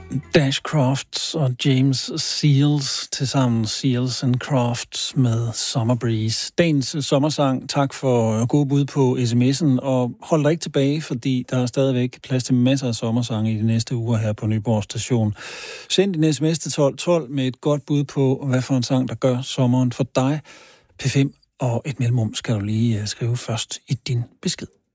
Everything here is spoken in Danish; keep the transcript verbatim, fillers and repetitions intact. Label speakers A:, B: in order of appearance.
A: Dash Crofts og James Seals til sammen, Seals and Crofts med Summer Breeze. Dagens sommersang. Tak for gode bud på sms'en, og hold dig ikke tilbage, fordi der er stadigvæk plads til masser af sommersange i de næste uger her på Nyborg Station. Send din sms til tolv tolv med et godt bud på, hvad for en sang, der gør sommeren for dig. P fem og et mellemrum skal du lige skrive først i din besked.